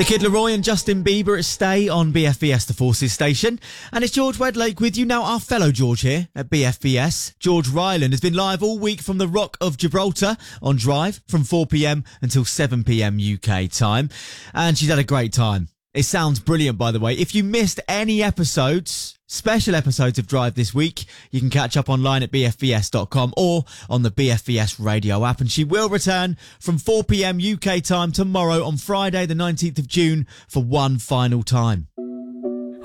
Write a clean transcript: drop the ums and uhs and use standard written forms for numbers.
The Kid Laroi and Justin Bieber at Stay on BFBS, the Forces station. And it's George Wedlake with you now, our fellow George here at BFBS. George Ryland has been live all week from the Rock of Gibraltar on Drive from 4pm until 7pm UK time. And she's had a great time. It sounds brilliant, by the way. If you missed any episodes, special episodes of Drive this week, you can catch up online at bfbs.com or on the BFBS radio app. And she will return from 4pm UK time tomorrow on Friday, the 19th of June for one final time.